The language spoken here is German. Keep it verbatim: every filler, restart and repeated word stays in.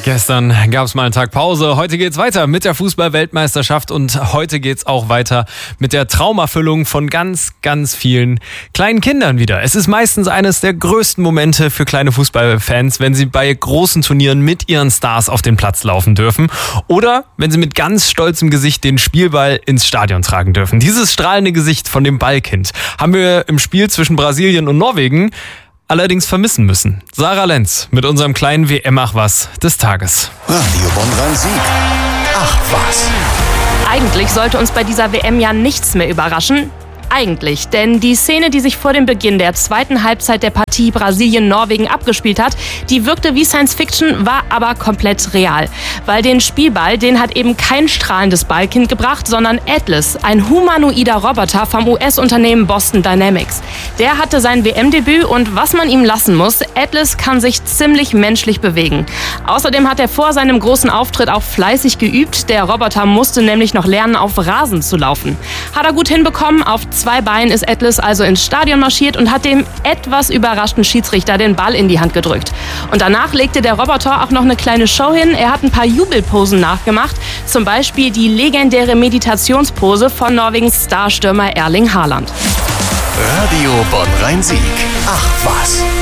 Gestern gab es mal einen Tag Pause. Heute geht's weiter mit der Fußball-Weltmeisterschaft und heute geht's auch weiter mit der Traumerfüllung von ganz, ganz vielen kleinen Kindern wieder. Es ist meistens eines der größten Momente für kleine Fußballfans, wenn sie bei großen Turnieren mit ihren Stars auf den Platz laufen dürfen oder wenn sie mit ganz stolzem Gesicht den Spielball ins Stadion tragen dürfen. Dieses strahlende Gesicht von dem Ballkind haben wir im Spiel zwischen Brasilien und Norwegen allerdings vermissen müssen. Sarah Lenz mit unserem kleinen W M-Ach-Was des Tages. Radio Bonn-Rhein-Sieg. Ach was. Eigentlich sollte uns bei dieser W M ja nichts mehr überraschen. Eigentlich, denn die Szene, die sich vor dem Beginn der zweiten Halbzeit der Partie Brasilien-Norwegen abgespielt hat, die wirkte wie Science-Fiction, war aber komplett real. Weil den Spielball, den hat eben kein strahlendes Ballkind gebracht, sondern Atlas, ein humanoider Roboter vom U S-Unternehmen Boston Dynamics. Der hatte sein W M-Debüt und was man ihm lassen muss, Atlas kann sich ziemlich menschlich bewegen. Außerdem hat er vor seinem großen Auftritt auch fleißig geübt. Der Roboter musste nämlich noch lernen, auf Rasen zu laufen. Hat er gut hinbekommen, auf zwei Beinen ist Atlas also ins Stadion marschiert und hat dem etwas überraschten Schiedsrichter den Ball in die Hand gedrückt. Und danach legte der Roboter auch noch eine kleine Show hin. Er hat ein paar Jubelposen nachgemacht, zum Beispiel die legendäre Meditationspose von Norwegens Starstürmer Erling Haaland. Radio Bonn-Rhein-Sieg. Ach was.